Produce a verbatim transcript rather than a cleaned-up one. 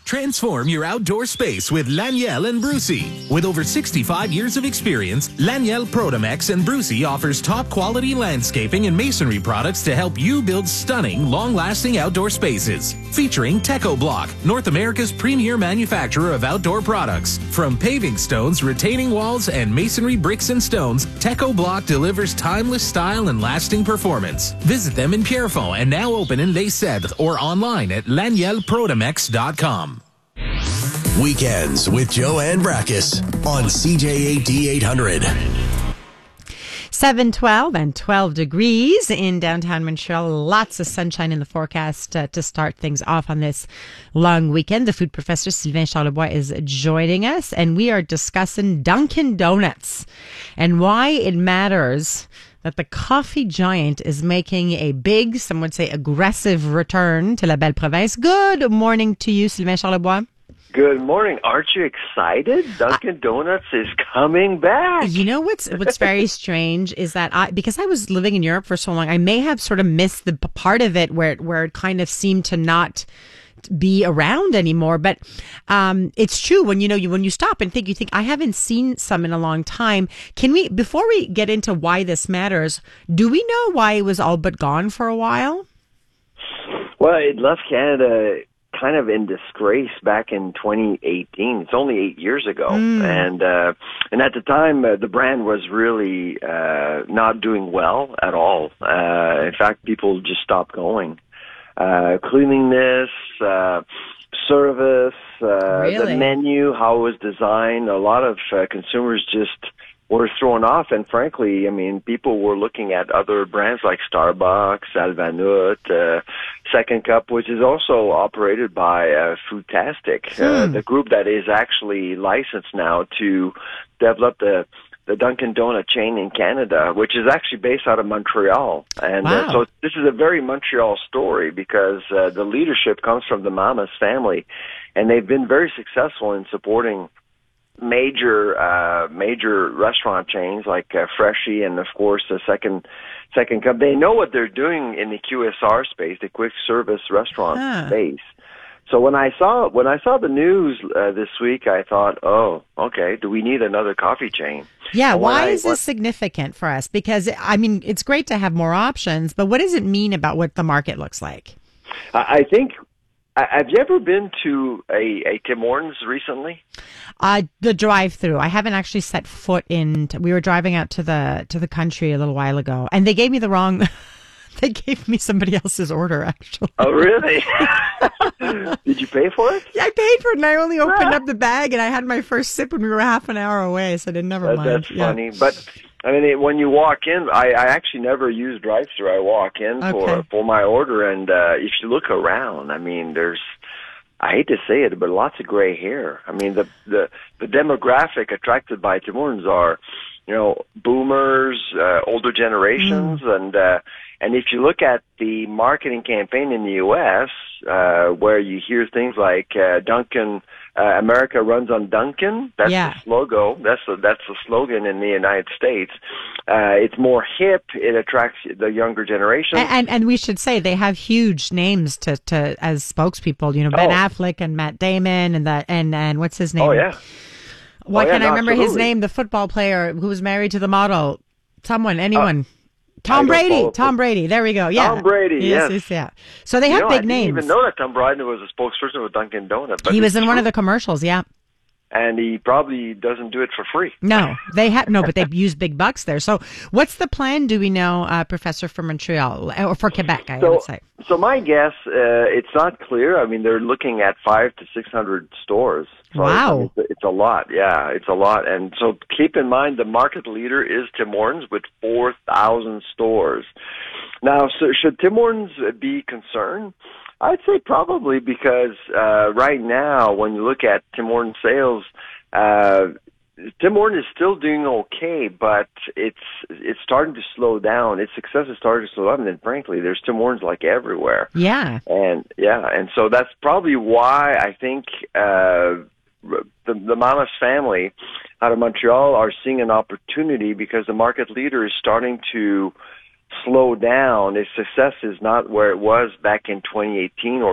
Transform your outdoor space with Laniel and Brucey. With over sixty-five years of experience, Laniel Protomex and Brucey offers top-quality landscaping and masonry products to help you build stunning, long-lasting outdoor spaces. Featuring TechoBlock, North America's premier manufacturer of outdoor products. From paving stones, retaining walls, and masonry bricks and stones, TechoBlock delivers timeless style and lasting performance. Visit them in Pierrefonds and now open in Les Cèdres or online at laniel protomex dot com. Weekends with Joanne Brakis on C J A D eight hundred. seven twelve and twelve degrees in downtown Montreal. Lots of sunshine in the forecast uh, to start things off on this long weekend. The food professor Sylvain Charlebois is joining us, and we are discussing Dunkin' Donuts and why it matters that the coffee giant is making a big, some would say aggressive return to La Belle Province. Good morning to you, Sylvain Charlebois. Good morning. Aren't you excited? Dunkin' Donuts is coming back. You know what's what's very strange is that I, because I was living in Europe for so long, I may have sort of missed the part of it where it, where it kind of seemed to not be around anymore. But um, it's true when you know you when you stop and think, you think I haven't seen some in a long time. Can we, before we get into why this matters, do we know why it was all but gone for a while? Well, it left Canada kind of in disgrace back in twenty eighteen. It's only eight years ago. Mm. And uh, and at the time, uh, the brand was really uh, not doing well at all. Uh, in fact, people just stopped going. Uh, cleanliness, uh, service, uh, really? The menu, how it was designed, a lot of uh, consumers just were thrown off. And frankly, I mean, people were looking at other brands like Starbucks, Alvanut, uh, Second Cup, which is also operated by uh, Foodtastic, hmm. uh, the group that is actually licensed now to develop the the Dunkin' Donut chain in Canada, which is actually based out of Montreal. And wow. uh, so this is a very Montreal story because uh, the leadership comes from the Mamas family, and they've been very successful in supporting major uh major restaurant chains like uh, Freshie and of course the second second cup. They know what they're doing in the Q S R space, the quick service restaurant huh. space. So when I saw when I saw the news uh, this week, I thought, oh, okay, do we need another coffee chain? Yeah, why I, is this significant for us? Because I mean, it's great to have more options, but what does it mean about what the market looks like? I think. Have you ever been to a, a Tim Hortons recently? Uh, the drive-through. I haven't actually set foot in. We were driving out to the to the country a little while ago, and they gave me the wrong. They gave me somebody else's order, actually. Oh, really? Did you pay for it? Yeah, I paid for it, and I only opened up the bag, and I had my first sip when we were half an hour away, so I didn't never that, mind. That's yeah. funny, but. I mean, it, when you walk in, I, I actually never use drive-thru. I walk in okay. for for my order, and uh, if you look around, I mean, there's, I hate to say it, but lots of gray hair. I mean, the the, the demographic attracted by Tim Hortons are, you know, boomers, uh, older generations, mm. and uh, and if you look at the marketing campaign in the U S, uh, where you hear things like uh, Dunkin'. Uh, America runs on Dunkin'. That's yeah. the slogan. That's the, that's the slogan in the United States. Uh, it's more hip. It attracts the younger generation. And, and and we should say they have huge names to, to as spokespeople. You know, Ben oh. Affleck and Matt Damon and that and, and what's his name? Oh yeah. Why oh, yeah, can't no, I remember absolutely. his name? The football player who was married to the model. Someone, anyone. Uh, Tom I Brady. Tom Brady. There we go. Yeah. Tom Brady. Yes. yes. yes yeah. So they have you know, big I names. I didn't even know that Tom Brady was a spokesperson with Dunkin' Donuts. But he was in true. one of the commercials. Yeah. And he probably doesn't do it for free. No, they have no, but they use big bucks there. So, what's the plan? Do we know, uh, Professor, for Montreal or for Quebec? I so, would say. So my guess, uh, it's not clear. I mean, they're looking at five to six hundred stores. So wow, it's, it's a lot. Yeah, it's a lot. And so keep in mind, the market leader is Tim Hortons with four thousand stores. Now, so should Tim Hortons be concerned? I'd say probably because uh, right now, when you look at Tim Hortons sales, uh, Tim Hortons is still doing okay, but it's it's starting to slow down. Its success is starting to slow down, and then frankly, there's Tim Hortons like everywhere. Yeah, and yeah, and so that's probably why I think uh, the the Mamas family out of Montreal are seeing an opportunity because the market leader is starting to slow down. Its success is not where it was back in twenty eighteen or